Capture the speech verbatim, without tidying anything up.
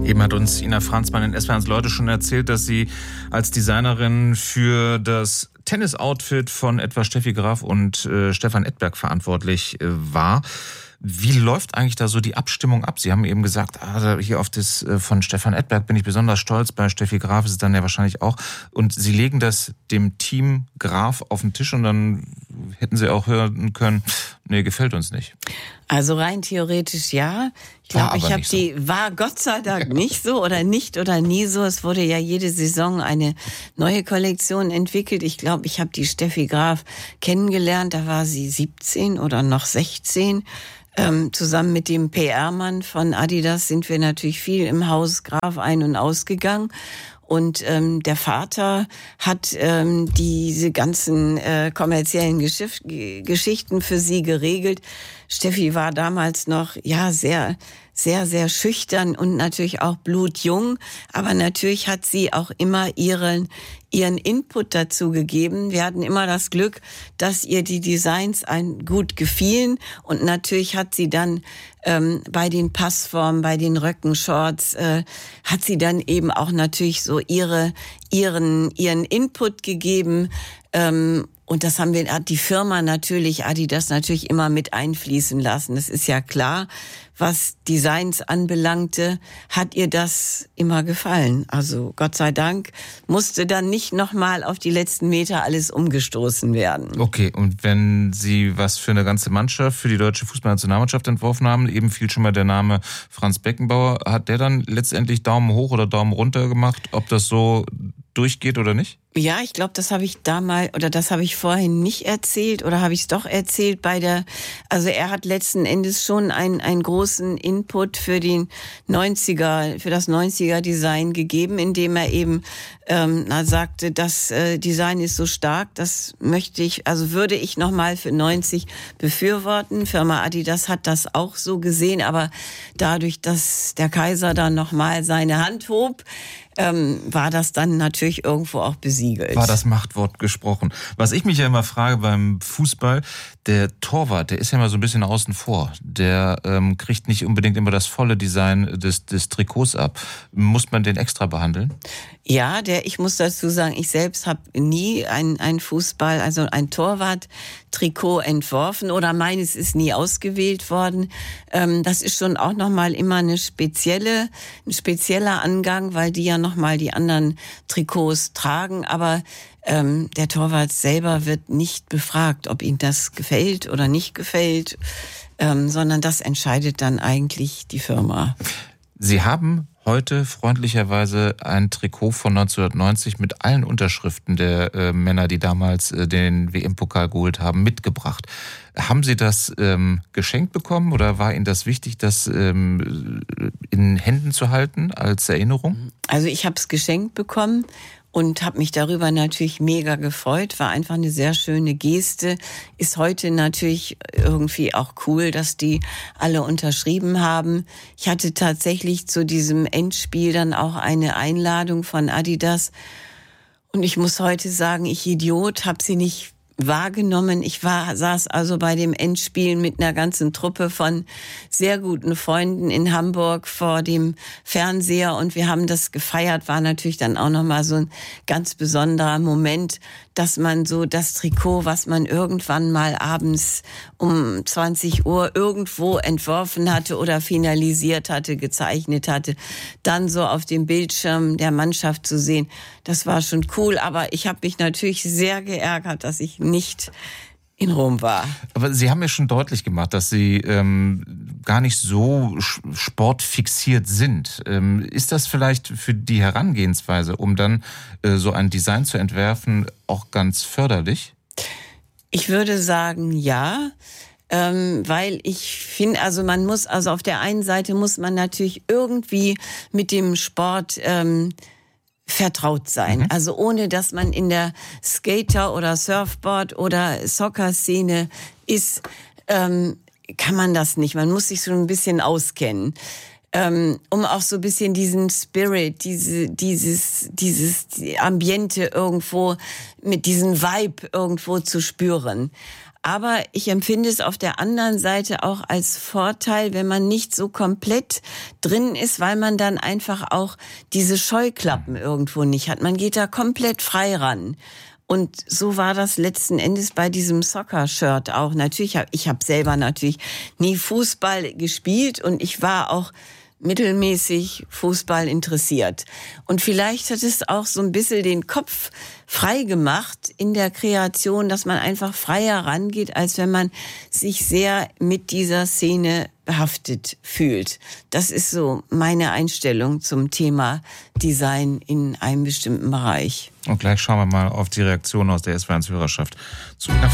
Eben hat uns Ina Franzmann in S W R eins Leute schon erzählt, dass sie als Designerin für das Tennis-Outfit von etwa Steffi Graf und äh, Stefan Edberg verantwortlich äh, war. Wie läuft eigentlich da so die Abstimmung ab? Sie haben eben gesagt, ah, hier auf das äh, von Stefan Edberg bin ich besonders stolz, bei Steffi Graf ist es dann ja wahrscheinlich auch. Und Sie legen das dem Team Graf auf den Tisch und dann hätten Sie auch hören können, nee, gefällt uns nicht. Also rein theoretisch ja. Ich glaube, ich habe die, so. war Gott sei Dank nicht so oder nicht oder nie so. Es wurde ja jede Saison eine neue Kollektion entwickelt. Ich glaube, ich habe die Steffi Graf kennengelernt, da war sie siebzehn oder noch sechzehn. Ähm, zusammen mit dem P R-Mann von Adidas sind wir natürlich viel im Haus Graf ein- und ausgegangen. Und ähm, der Vater hat ähm, diese ganzen äh, kommerziellen Geschiff- Geschichten für sie geregelt. Steffi war damals noch ja sehr, sehr, sehr schüchtern und natürlich auch blutjung. Aber natürlich hat sie auch immer ihren ihren Input dazu gegeben. Wir hatten immer das Glück, dass ihr die Designs ein, gut gefielen. Und natürlich hat sie dann ähm, bei den Passformen, bei den Röcken, Shorts, äh, hat sie dann eben auch natürlich so ihre ihren ihren Input gegeben. Ähm, Und das haben wir, hat die Firma natürlich, Adidas natürlich immer mit einfließen lassen. Das ist ja klar. Was Designs anbelangte, hat ihr das immer gefallen. Also Gott sei Dank musste dann nicht nochmal auf die letzten Meter alles umgestoßen werden. Okay, und wenn Sie was für eine ganze Mannschaft, für die deutsche Fußballnationalmannschaft entworfen haben, eben fiel schon mal der Name Franz Beckenbauer, hat der dann letztendlich Daumen hoch oder Daumen runter gemacht, ob das so durchgeht oder nicht? Ja, ich glaube, das habe ich damals, oder das habe ich vorhin nicht erzählt, oder habe ich es doch erzählt bei der, also er hat letzten Endes schon einen, einen großen Input für den neunziger, für das neunziger-Design gegeben, indem er eben ähm, na, sagte, das äh, Design ist so stark, das möchte ich, also würde ich nochmal für neunzig befürworten. Firma Adidas hat das auch so gesehen, aber dadurch, dass der Kaiser dann nochmal seine Hand hob, ähm, war das dann natürlich irgendwo auch besiegelt. War das Machtwort gesprochen. Was ich mich ja immer frage beim Fußball, der Torwart, der ist ja immer so ein bisschen außen vor. Der ähm, kriegt nicht unbedingt immer das volle Design des, des Trikots ab. Muss man den extra behandeln? Ja, der, ich muss dazu sagen, ich selbst habe nie ein, ein Fußball, also ein Torwart-Trikot entworfen oder meines ist nie ausgewählt worden. Ähm, das ist schon auch nochmal immer eine spezielle, ein spezieller Angang, weil die ja nochmal die anderen Trikots tragen, aber ähm, der Torwart selber wird nicht befragt, ob ihm das gefällt oder nicht gefällt, ähm, sondern das entscheidet dann eigentlich die Firma. Sie haben heute freundlicherweise ein Trikot von neunzehnhundertneunzig mit allen Unterschriften der äh, Männer, die damals äh, den W M-Pokal geholt haben, mitgebracht. Haben Sie das ähm, geschenkt bekommen oder war Ihnen das wichtig, das ähm, in Händen zu halten als Erinnerung? Also ich habe es geschenkt bekommen und habe mich darüber natürlich mega gefreut. War einfach eine sehr schöne Geste. Ist heute natürlich irgendwie auch cool, dass die alle unterschrieben haben. Ich hatte tatsächlich zu diesem Endspiel dann auch eine Einladung von Adidas. Und ich muss heute sagen, ich Idiot, habe sie nicht wahrgenommen. Ich war, saß also bei dem Endspiel mit einer ganzen Truppe von sehr guten Freunden in Hamburg vor dem Fernseher und wir haben das gefeiert. War natürlich dann auch nochmal so ein ganz besonderer Moment, dass man so das Trikot, was man irgendwann mal abends um zwanzig Uhr irgendwo entworfen hatte oder finalisiert hatte, gezeichnet hatte, dann so auf dem Bildschirm der Mannschaft zu sehen. Das war schon cool, aber ich habe mich natürlich sehr geärgert, dass ich nicht in Rom war. Aber Sie haben ja schon deutlich gemacht, dass Sie ähm, gar nicht so sportfixiert sind. Ähm, ist das vielleicht für die Herangehensweise, um dann äh, so ein Design zu entwerfen, auch ganz förderlich? Ich würde sagen, ja. Ähm, weil ich finde, also man muss, also auf der einen Seite muss man natürlich irgendwie mit dem Sport ähm, vertraut sein. Mhm. Also ohne, dass man in der Skater- oder Surfboard- oder Soccer-Szene ist, ähm, kann man das nicht. Man muss sich schon ein bisschen auskennen. Ähm, um auch so ein bisschen diesen Spirit, diese, dieses, dieses Ambiente irgendwo, mit diesem Vibe irgendwo zu spüren. Aber ich empfinde es auf der anderen Seite auch als Vorteil, wenn man nicht so komplett drin ist, weil man dann einfach auch diese Scheuklappen irgendwo nicht hat. Man geht da komplett frei ran. Und so war das letzten Endes bei diesem Soccer-Shirt auch. Natürlich, ich habe selber natürlich nie Fußball gespielt und ich war auch mittelmäßig Fußball interessiert. Und vielleicht hat es auch so ein bisschen den Kopf frei gemacht in der Kreation, dass man einfach freier rangeht, als wenn man sich sehr mit dieser Szene behaftet fühlt. Das ist so meine Einstellung zum Thema Design in einem bestimmten Bereich. Und gleich schauen wir mal auf die Reaktion aus der S W R eins Hörerschaft zu